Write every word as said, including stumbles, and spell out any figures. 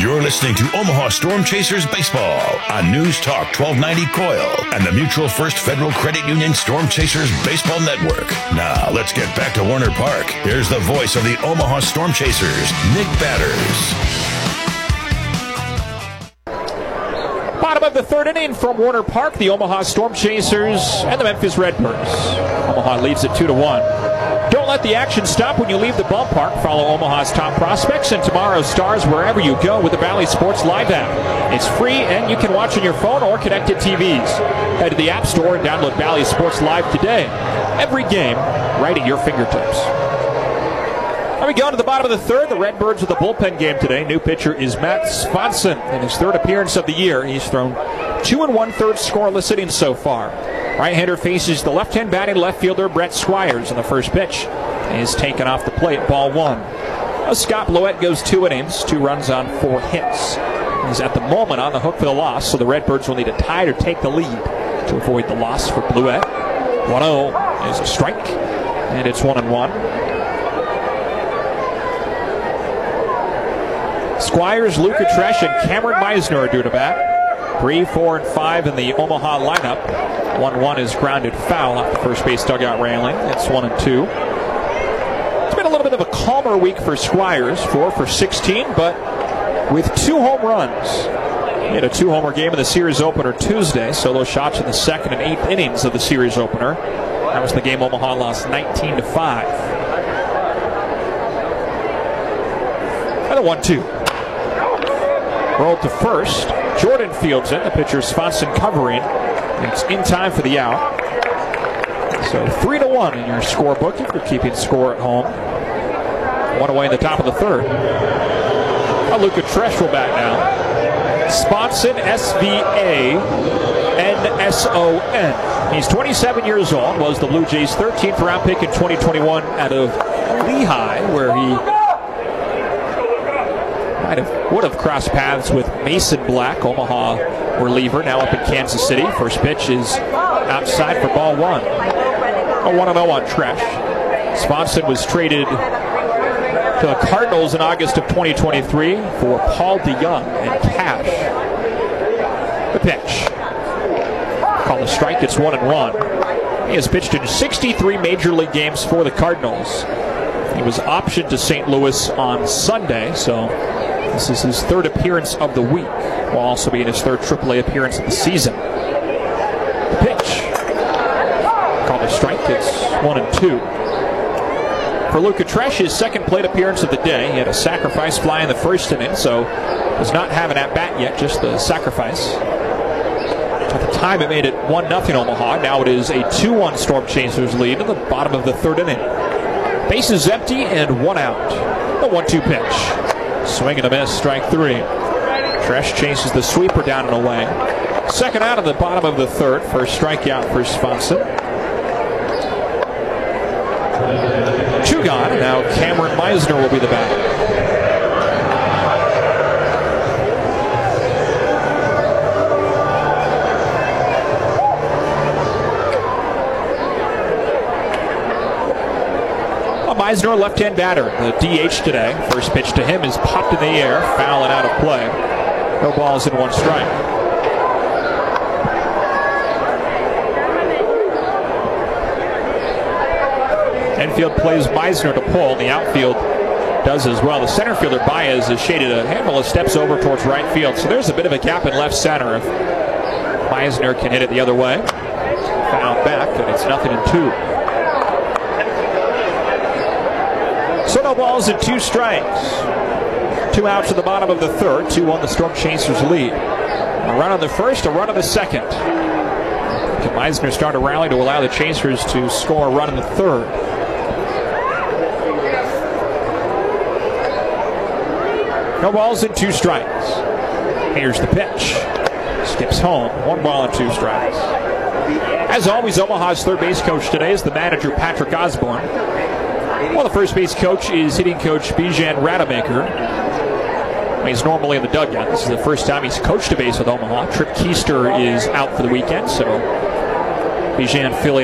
You're listening to Omaha Storm Chasers Baseball on News Talk twelve ninety C O I L and the Mutual First Federal Credit Union Storm Chasers Baseball Network. Now, let's get back to Warner Park. Here's the voice of the Omaha Storm Chasers, Nick Batters. Bottom of the third inning from Warner Park, the Omaha Storm Chasers and the Memphis Redbirds. Omaha leads it two to one. Don't let the action stop when you leave the ballpark. Follow Omaha's top prospects and tomorrow's stars wherever you go with the Valley Sports Live app. It's free and you can watch on your phone or connected T Vs. Head to the App Store and download Valley Sports Live today. Every game right at your fingertips. Now we go to the bottom of the third. The Redbirds with a bullpen game today. New pitcher is Matt Svanson in his third appearance of the year. He's thrown two and one-third scoreless innings so far. Right-hander faces the left-hand batting left fielder Brett Squires on the first pitch. Is taken off the plate, ball one. Now Scott Blewett goes two innings, two runs on four hits. He's at the moment on the hook for the loss, so the Redbirds will need a tie to take the lead to avoid the loss for Blewett. one oh is a strike, and it's one and one. Squires, Luca Tresh, and Cameron Meisner are due to bat. Three, four, and five in the Omaha lineup. one one is grounded foul off the first base dugout railing. It's one and two. It's been a little bit of a calmer week for Squires, four for sixteen, but with two home runs. He had a two-homer game in the series opener Tuesday. Solo shots in the second and eighth innings of the series opener. That was the game Omaha lost nineteen to five. And a one two. Rolled to first. Jordan fields it. The pitcher Svanson covering. And it's in time for the out. So three to one in your scorebook if you're keeping score at home. One away in the top of the third. Now Luca Tresh will bat now. Svanson, S V A N S O N. He's twenty-seven years old. Was the Blue Jays' thirteenth round pick in twenty twenty-one out of Lehigh, where he might have, would have crossed paths with Mason Black, Omaha reliever, now up in Kansas City. First pitch is outside for ball one. A one and oh on Tresh. Svanson was traded to the Cardinals in August of twenty twenty-three for Paul DeYoung and cash. The pitch. Called a strike, it's one and one. He has pitched in sixty-three major league games for the Cardinals. He was optioned to Saint Louis on Sunday, so this is his third appearance of the week. Will also be in his third triple A appearance of the season. The pitch. Called a strike, it's one and two. For Luca Tresh, his second plate appearance of the day. He had a sacrifice fly in the first inning, so does not have an at-bat yet, just the sacrifice. At the time, it made it one nothing Omaha. Now it is a two one Storm Chasers lead in the bottom of the third inning. Bases empty and one out. The one two pitch. Swing and a miss, strike three. Tresh chases the sweeper down and away. Second out of the bottom of the third. First strikeout for Svanson. Two gone. Now Cameron Meisner will be the batter. Meisner, left-hand batter, the D H today. First pitch to him is popped in the air, foul and out of play. No balls in one strike. Infield plays Meisner to pull. The outfield does as well. The center fielder, Baez, is shaded a handful of steps over towards right field. So there's a bit of a gap in left center. If Meisner can hit it the other way. Foul back, and it's nothing in two. So no balls and two strikes. Two outs at the bottom of the third. two one the Storm Chasers lead. A run on the first, a run on the second. Can Meisner start a rally to allow the Chasers to score a run in the third? No balls and two strikes. Here's the pitch. Skips home. One ball and two strikes. As always, Omaha's third base coach today is the manager, Patrick Osborne. Well, the first base coach is hitting coach Bijan Rademacher. He's normally in the dugout. This is the first time he's coached a base with Omaha. Trip Keister is out for the weekend, so Bijan filling